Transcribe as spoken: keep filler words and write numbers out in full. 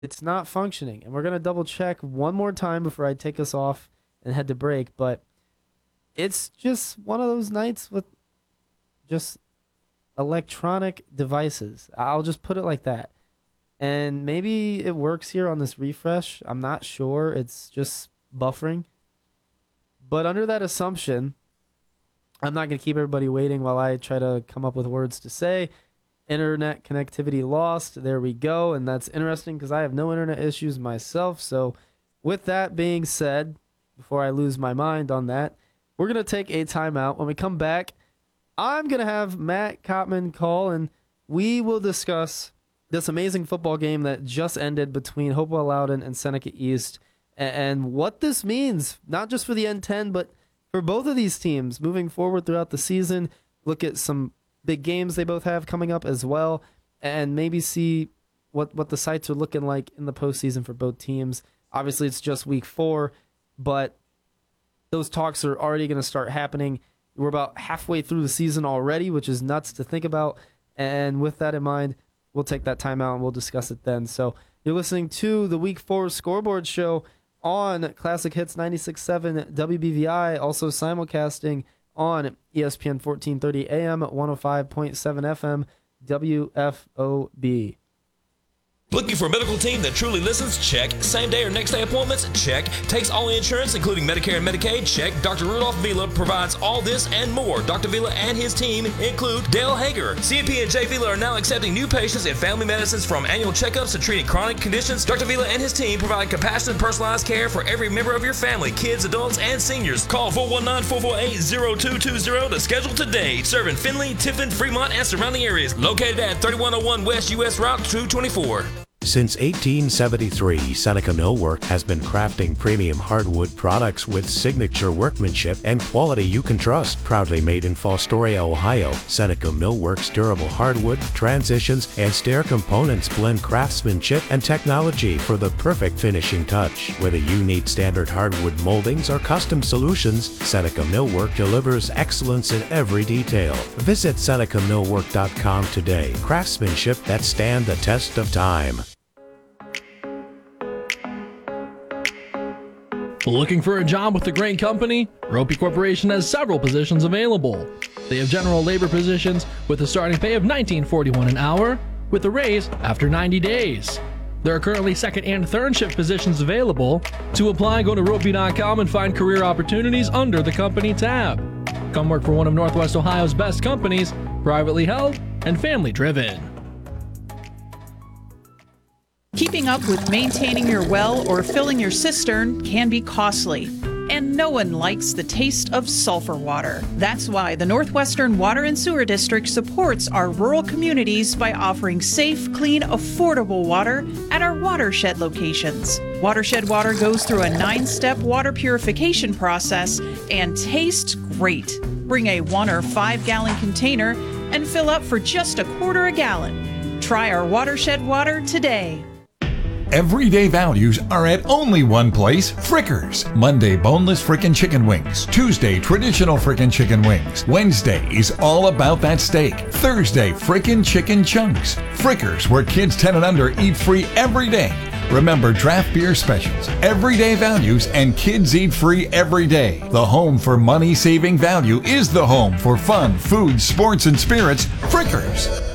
It's not functioning. And we're going to double check one more time before I take us off and head to break. But it's just one of those nights with just electronic devices. I'll just put it like that. And maybe it works here on this refresh. I'm not sure. It's just buffering. But under that assumption, I'm not going to keep everybody waiting while I try to come up with words to say. Internet connectivity lost. There we go. And that's interesting because I have no internet issues myself. So with that being said, before I lose my mind on that, we're going to take a timeout. When we come back, I'm going to have Matt Kottman call, and we will discuss this amazing football game that just ended between Hopewell Loudon and Seneca East, and what this means, not just for the N ten, but for both of these teams moving forward throughout the season. Look at some big games they both have coming up as well, and maybe see what, what the sights are looking like in the postseason for both teams. Obviously, it's just week four, but those talks are already going to start happening. We're about halfway through the season already, which is nuts to think about. And with that in mind, we'll take that time out and we'll discuss it then. So you're listening to the Week four Scoreboard Show on Classic Hits ninety-six point seven W B V I, also simulcasting on E S P N fourteen thirty A M, one oh five point seven F M, W F O B. Looking for a medical team that truly listens? Check. Same day or next day appointments? Check. Takes all insurance, including Medicare and Medicaid? Check. Doctor Rudolph Vila provides all this and more. Doctor Vila and his team include Dale Hager. C and P and J Vila are now accepting new patients in family medicines, from annual checkups to treating chronic conditions. Doctor Vila and his team provide compassionate, personalized care for every member of your family, kids, adults, and seniors. Call four one nine, four four eight, zero two two zero to schedule today. Serving Findlay, Tiffin, Fremont, and surrounding areas. Located at thirty-one oh one West U S Route two twenty-four. Since eighteen seventy-three, Seneca Millwork has been crafting premium hardwood products with signature workmanship and quality you can trust. Proudly made in Fostoria, Ohio, Seneca Millwork's durable hardwood, transitions, and stair components blend craftsmanship and technology for the perfect finishing touch. Whether you need standard hardwood moldings or custom solutions, Seneca Millwork delivers excellence in every detail. Visit Seneca Millwork dot com today. Craftsmanship that stand the test of time. Looking for a job with a great company? Ropey Corporation has several positions available. They have general labor positions with a starting pay of nineteen forty-one an hour, with a raise after ninety days. There are currently second and third shift positions available. To apply, go to ropey dot com and find career opportunities under the company tab. Come work for one of Northwest Ohio's best companies, privately held and family driven. Keeping up with maintaining your well or filling your cistern can be costly, and no one likes the taste of sulfur water. That's why the Northwestern Water and Sewer District supports our rural communities by offering safe, clean, affordable water at our watershed locations. Watershed water goes through a nine-step water purification process and tastes great. Bring a one or five gallon container and fill up for just a quarter a gallon. Try our watershed water today. Everyday values are at only one place, Frickers. Monday, boneless frickin' chicken wings. Tuesday, traditional frickin' chicken wings. Wednesday is all about that steak. Thursday, frickin' chicken chunks. Frickers, where kids ten and under eat free every day. Remember draft beer specials, everyday values, and kids eat free every day. The home for money-saving value is the home for fun, food, sports, and spirits, Frickers.